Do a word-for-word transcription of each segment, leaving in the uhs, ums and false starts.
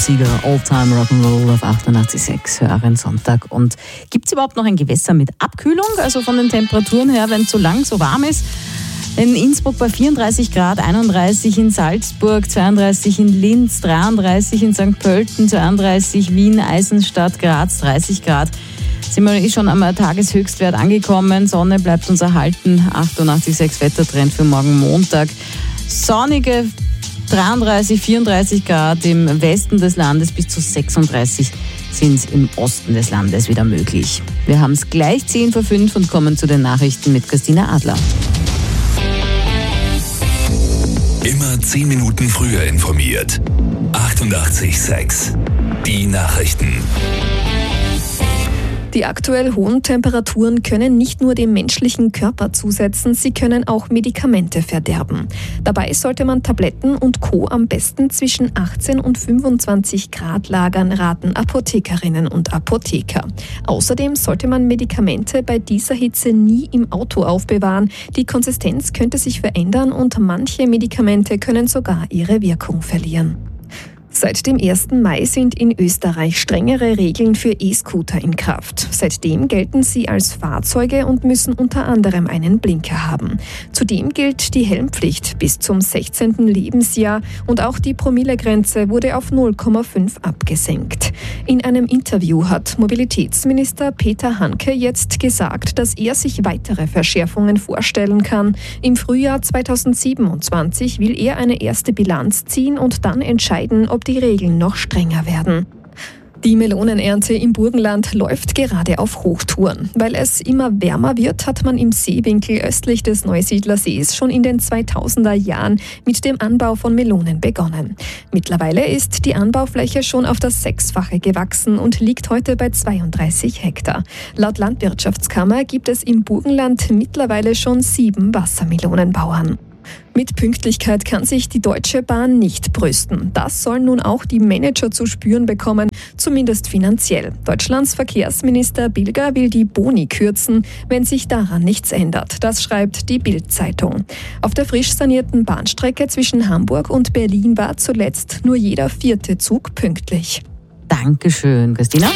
Sieger, All-Time Rock'n'Roll auf achtundachtzig Komma sechs, Hörerin Sonntag. Und gibt es überhaupt noch ein Gewässer mit Abkühlung? Also von den Temperaturen her, wenn es so lang so warm ist? In Innsbruck bei vierunddreißig Grad, einunddreißig in Salzburg, zweiunddreißig in Linz, dreiunddreißig in Sankt Pölten, zweiunddreißig Wien, Eisenstadt, Graz, dreißig Grad. Sind wir eh schon am Tageshöchstwert angekommen. Sonne bleibt uns erhalten. achtundachtzig Komma sechs Wettertrend für morgen Montag. Sonnige dreiunddreißig, vierunddreißig Grad im Westen des Landes, bis zu sechsunddreißig sind es im Osten des Landes wieder möglich. Wir haben es gleich zehn vor fünf und kommen zu den Nachrichten mit Christina Adler. Immer zehn Minuten früher informiert. achtundachtzig Komma sechs. Die Nachrichten. Die aktuell hohen Temperaturen können nicht nur dem menschlichen Körper zusetzen, sie können auch Medikamente verderben. Dabei sollte man Tabletten und Co. am besten zwischen achtzehn und fünfundzwanzig Grad lagern, raten Apothekerinnen und Apotheker. Außerdem sollte man Medikamente bei dieser Hitze nie im Auto aufbewahren. Die Konsistenz könnte sich verändern und manche Medikamente können sogar ihre Wirkung verlieren. Seit dem ersten Mai sind in Österreich strengere Regeln für E-Scooter in Kraft. Seitdem gelten sie als Fahrzeuge und müssen unter anderem einen Blinker haben. Zudem gilt die Helmpflicht bis zum sechzehnten Lebensjahr und auch die Promillegrenze wurde auf null Komma fünf abgesenkt. In einem Interview hat Mobilitätsminister Peter Hanke jetzt gesagt, dass er sich weitere Verschärfungen vorstellen kann. Im Frühjahr zweitausendsiebenundzwanzig will er eine erste Bilanz ziehen und dann entscheiden, ob die Regeln noch strenger werden. Die Melonenernte im Burgenland läuft gerade auf Hochtouren. Weil es immer wärmer wird, hat man im Seewinkel östlich des Neusiedlersees schon in den zweitausender Jahren mit dem Anbau von Melonen begonnen. Mittlerweile ist die Anbaufläche schon auf das Sechsfache gewachsen und liegt heute bei zweiunddreißig Hektar. Laut Landwirtschaftskammer gibt es im Burgenland mittlerweile schon sieben Wassermelonenbauern. Mit Pünktlichkeit kann sich die Deutsche Bahn nicht brüsten. Das sollen nun auch die Manager zu spüren bekommen, zumindest finanziell. Deutschlands Verkehrsminister Bilger will die Boni kürzen, wenn sich daran nichts ändert. Das schreibt die Bild-Zeitung. Auf der frisch sanierten Bahnstrecke zwischen Hamburg und Berlin war zuletzt nur jeder vierte Zug pünktlich. Dankeschön, Christina.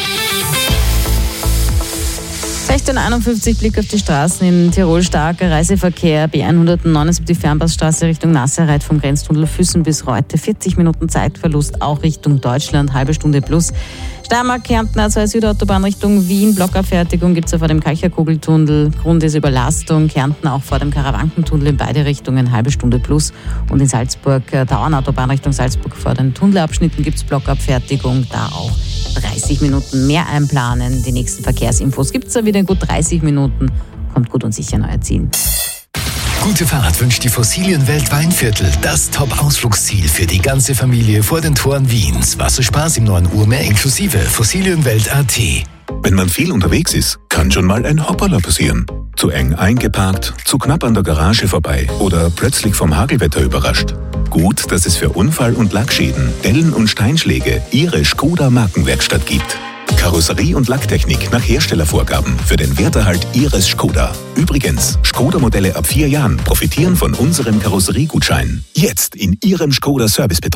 sechzehn Uhr einundfünfzig, Blick auf die Straßen in Tirol, starker Reiseverkehr, B hundertneunundsiebzig Fernpassstraße Richtung Nasserreit vom Grenztunnel Füssen bis Reute, vierzig Minuten Zeitverlust, auch Richtung Deutschland, halbe Stunde plus. Steiermark, Kärnten, A zwei Südautobahn Richtung Wien, Blockabfertigung gibt es ja vor dem Kalcherkugeltunnel, Grund ist Überlastung, Kärnten auch vor dem Karawankentunnel in beide Richtungen, halbe Stunde plus. Und in Salzburg, Tauernautobahn Richtung Salzburg vor den Tunnelabschnitten gibt es Blockabfertigung, da auch dreißig Minuten mehr einplanen. Die nächsten Verkehrsinfos gibt es ja wieder in gut dreißig Minuten. Kommt gut und sicher neu ziehen. Gute Fahrt wünscht die Fossilienwelt Weinviertel. Das Top-Ausflugsziel für die ganze Familie vor den Toren Wiens. Wasserspaß im neuen Urmeer inklusive Fossilienwelt Punkt at. Wenn man viel unterwegs ist, kann schon mal ein Hoppala passieren. Zu eng eingeparkt, zu knapp an der Garage vorbei oder plötzlich vom Hagelwetter überrascht. Gut, dass es für Unfall- und Lackschäden, Dellen und Steinschläge Ihre Skoda Markenwerkstatt gibt. Karosserie und Lacktechnik nach Herstellervorgaben für den Werterhalt Ihres Skoda. Übrigens, Skoda-Modelle ab vier Jahren profitieren von unserem Karosseriegutschein. Jetzt in Ihrem Skoda-Servicebetrieb.